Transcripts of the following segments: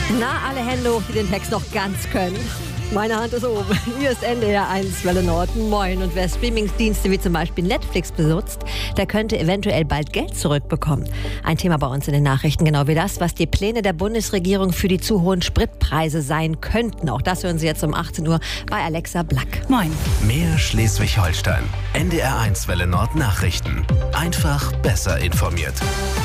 Na, alle Hände hoch, die den Text noch ganz können. Meine Hand ist oben. Hier ist NDR 1 Welle Nord. Moin. Und wer Streamingsdienste wie zum Beispiel Netflix besitzt, der könnte eventuell bald Geld zurückbekommen. Ein Thema bei uns in den Nachrichten, genau wie das, was die Pläne der Bundesregierung für die zu hohen Spritpreise sein könnten. Auch das hören Sie jetzt um 18 Uhr bei Alexa Black. Moin. Mehr Schleswig-Holstein. NDR 1 Welle Nord Nachrichten. Einfach besser informiert.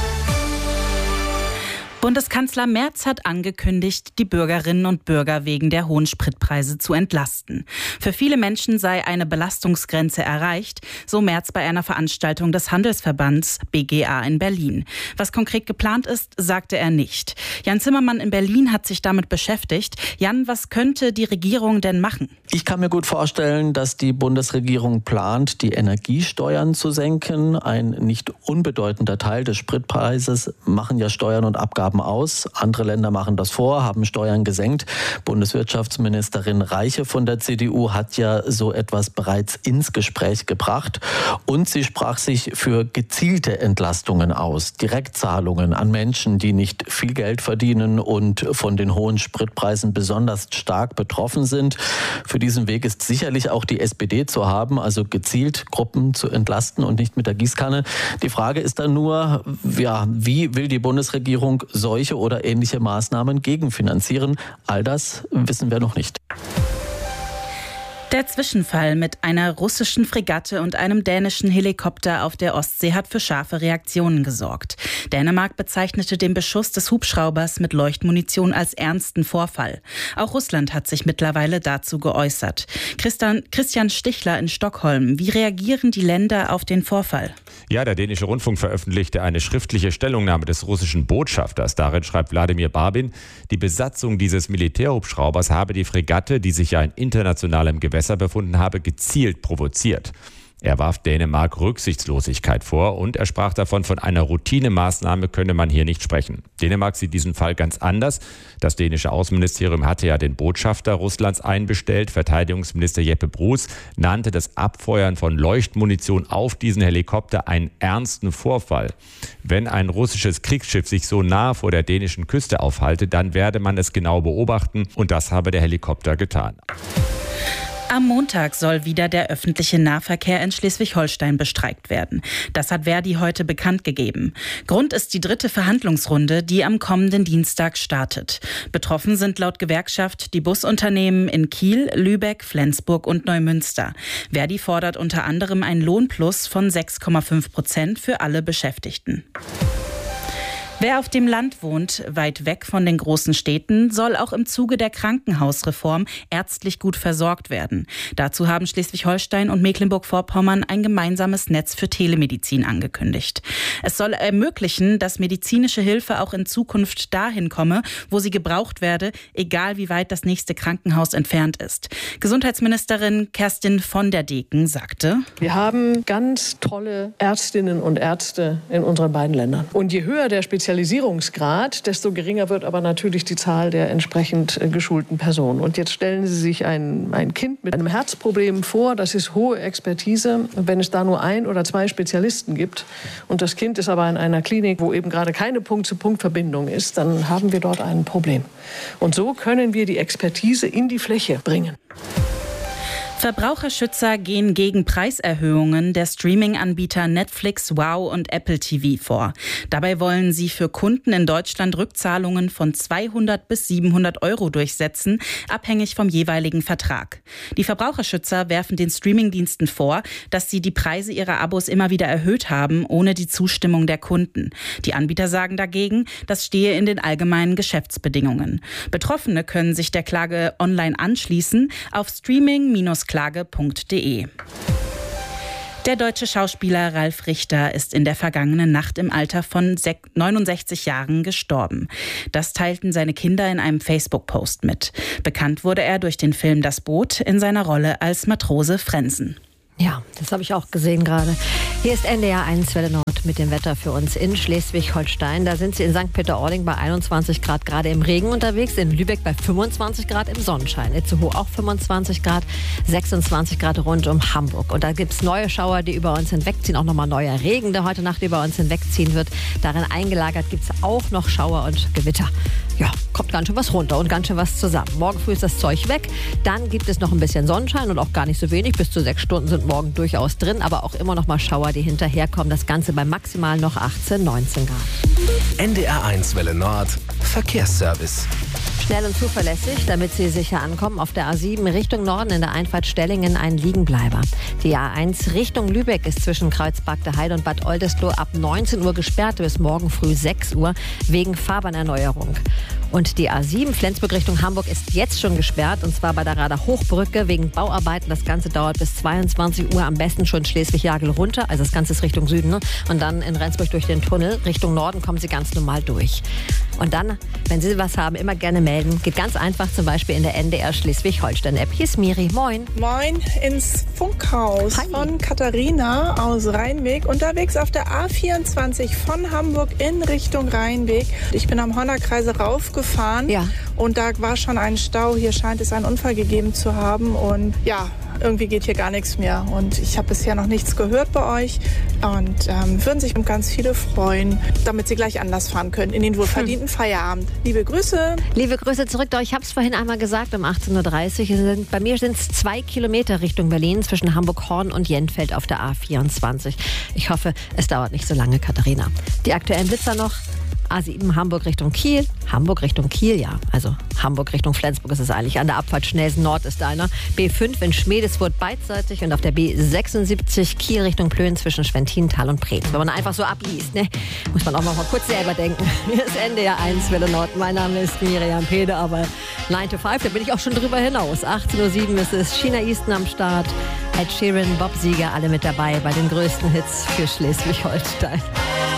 Bundeskanzler Merz hat angekündigt, die Bürgerinnen und Bürger wegen der hohen Spritpreise zu entlasten. Für viele Menschen sei eine Belastungsgrenze erreicht, so Merz bei einer Veranstaltung des Handelsverbands BGA in Berlin. Was konkret geplant ist, sagte er nicht. Jan Zimmermann in Berlin hat sich damit beschäftigt. Jan, was könnte die Regierung denn machen? Ich kann mir gut vorstellen, dass die Bundesregierung plant, die Energiesteuern zu senken. Ein nicht unbedeutender Teil des Spritpreises machen ja Steuern und Abgaben aus. Andere Länder machen das vor, haben Steuern gesenkt. Bundeswirtschaftsministerin Reiche von der CDU hat ja so etwas bereits ins Gespräch gebracht. Und sie sprach sich für gezielte Entlastungen aus. Direktzahlungen an Menschen, die nicht viel Geld verdienen und von den hohen Spritpreisen besonders stark betroffen sind. Für diesen Weg ist sicherlich auch die SPD zu haben, also gezielt Gruppen zu entlasten und nicht mit der Gießkanne. Die Frage ist dann nur, wie will die Bundesregierung solche oder ähnliche Maßnahmen gegenfinanzieren? All das wissen wir noch nicht. Der Zwischenfall mit einer russischen Fregatte und einem dänischen Helikopter auf der Ostsee hat für scharfe Reaktionen gesorgt. Dänemark bezeichnete den Beschuss des Hubschraubers mit Leuchtmunition als ernsten Vorfall. Auch Russland hat sich mittlerweile dazu geäußert. Christian Stichler in Stockholm. Wie reagieren die Länder auf den Vorfall? Ja, der dänische Rundfunk veröffentlichte eine schriftliche Stellungnahme des russischen Botschafters. Darin schreibt Wladimir Barbin, die Besatzung dieses Militärhubschraubers habe die Fregatte, die sich ja in internationalem Gewässer befunden habe, gezielt provoziert. Er warf Dänemark Rücksichtslosigkeit vor und er sprach davon, von einer Routinemaßnahme könne man hier nicht sprechen. Dänemark sieht diesen Fall ganz anders. Das dänische Außenministerium hatte ja den Botschafter Russlands einbestellt. Verteidigungsminister Jeppe Bruus nannte das Abfeuern von Leuchtmunition auf diesen Helikopter einen ernsten Vorfall. Wenn ein russisches Kriegsschiff sich so nah vor der dänischen Küste aufhalte, dann werde man es genau beobachten und das habe der Helikopter getan. Am Montag soll wieder der öffentliche Nahverkehr in Schleswig-Holstein bestreikt werden. Das hat Verdi heute bekannt gegeben. Grund ist die 3. Verhandlungsrunde, die am kommenden Dienstag startet. Betroffen sind laut Gewerkschaft die Busunternehmen in Kiel, Lübeck, Flensburg und Neumünster. Verdi fordert unter anderem einen Lohnplus von 6,5% für alle Beschäftigten. Wer auf dem Land wohnt, weit weg von den großen Städten, soll auch im Zuge der Krankenhausreform ärztlich gut versorgt werden. Dazu haben Schleswig-Holstein und Mecklenburg-Vorpommern ein gemeinsames Netz für Telemedizin angekündigt. Es soll ermöglichen, dass medizinische Hilfe auch in Zukunft dahin komme, wo sie gebraucht werde, egal wie weit das nächste Krankenhaus entfernt ist. Gesundheitsministerin Kerstin von der Deken sagte: Wir haben ganz tolle Ärztinnen und Ärzte in unseren beiden Ländern. Und je höher der Spezialisierungsgrad, desto geringer wird aber natürlich die Zahl der entsprechend geschulten Personen. Und jetzt stellen Sie sich ein Kind mit einem Herzproblem vor, das ist hohe Expertise. Wenn es da nur 1 oder 2 Spezialisten gibt und das Kind ist aber in einer Klinik, wo eben gerade keine Punkt-zu-Punkt-Verbindung ist, dann haben wir dort ein Problem. Und so können wir die Expertise in die Fläche bringen. Verbraucherschützer gehen gegen Preiserhöhungen der Streaming-Anbieter Netflix, Wow und Apple TV vor. Dabei wollen sie für Kunden in Deutschland Rückzahlungen von 200 bis 700 € durchsetzen, abhängig vom jeweiligen Vertrag. Die Verbraucherschützer werfen den Streamingdiensten vor, dass sie die Preise ihrer Abos immer wieder erhöht haben, ohne die Zustimmung der Kunden. Die Anbieter sagen dagegen, das stehe in den allgemeinen Geschäftsbedingungen. Betroffene können sich der Klage online anschließen auf streaming-klage.de. Der deutsche Schauspieler Ralf Richter ist in der vergangenen Nacht im Alter von 69 Jahren gestorben. Das teilten seine Kinder in einem Facebook-Post mit. Bekannt wurde er durch den Film Das Boot in seiner Rolle als Matrose Frenzen. Ja, das habe ich auch gesehen gerade. Hier ist NDR 1 Welle Nord mit dem Wetter für uns in Schleswig-Holstein. Da sind Sie in St. Peter-Ording bei 21 Grad gerade im Regen unterwegs, in Lübeck bei 25 Grad im Sonnenschein. Itzehoe auch 25 Grad, 26 Grad rund um Hamburg. Und da gibt es neue Schauer, die über uns hinwegziehen, auch nochmal neuer Regen, der heute Nacht über uns hinwegziehen wird. Darin eingelagert gibt es auch noch Schauer und Gewitter. ja, kommt ganz schön was runter und ganz schön was zusammen. Morgen früh ist das Zeug weg, dann gibt es noch ein bisschen Sonnenschein und auch gar nicht so wenig. Bis zu 6 Stunden sind morgen durchaus drin, aber auch immer noch mal Schauer, die hinterherkommen. Das Ganze bei maximal noch 18, 19 Grad. NDR1 Welle Nord, Verkehrsservice. Schnell und zuverlässig, damit Sie sicher ankommen. Auf der A7 Richtung Norden in der Einfahrt Stellingen ein Liegenbleiber. Die A1 Richtung Lübeck ist zwischen Kreuzberg Heide und Bad Oldesloe ab 19 Uhr gesperrt bis morgen früh 6 Uhr wegen Fahrbahnerneuerung. Und die A7 Flensburg Richtung Hamburg ist jetzt schon gesperrt, und zwar bei der Rader Hochbrücke wegen Bauarbeiten. Das Ganze dauert bis 22 Uhr, am besten schon Schleswig-Jagel runter, also das Ganze ist Richtung Süden, ne? Und dann in Rendsburg durch den Tunnel. Richtung Norden kommen Sie ganz normal durch. Und dann, wenn Sie was haben, immer gerne melden. Geht ganz einfach, zum Beispiel in der NDR Schleswig-Holstein-App. Hier ist Miri, moin. Moin ins Funkhaus. Hi. Von Katharina aus Rheinweg. Unterwegs auf der A24 von Hamburg in Richtung Rheinweg. Ich bin am Honnerkreise raufgefahren. Ja. Und da war schon ein Stau. Hier scheint es einen Unfall gegeben zu haben. Und ja, irgendwie geht hier gar nichts mehr. Und ich habe bisher noch nichts gehört bei euch. Und würden sich ganz viele freuen, damit sie gleich anders fahren können in den wohlverdienten Feierabend. Liebe Grüße. Liebe Grüße zurück. Doch, ich habe es vorhin einmal gesagt, um 18.30 Uhr. Bei mir sind es 2 Kilometer Richtung Berlin zwischen Hamburg-Horn und Jenfeld auf der A24. Ich hoffe, es dauert nicht so lange, Katharina. Die aktuellen Blitzer noch. A7 Hamburg Richtung Kiel. Hamburg Richtung Kiel, ja. Also Hamburg Richtung Flensburg ist es eigentlich. An der Abfahrt Schnelsen Nord ist einer. B5 in Schmedeswurth beidseitig und auf der B76 Kiel Richtung Plön zwischen Schwentintal und Preetz. Wenn man einfach so abliest, ne, muss man auch mal kurz selber denken. Hier ist NDR1 Welle Nord. Mein Name ist Miriam Pede, aber 9 to 5, da bin ich auch schon drüber hinaus. 18.07 Uhr ist es. China Easton am Start. Ed Sheeran, Bob Seger, alle mit dabei bei den größten Hits für Schleswig-Holstein.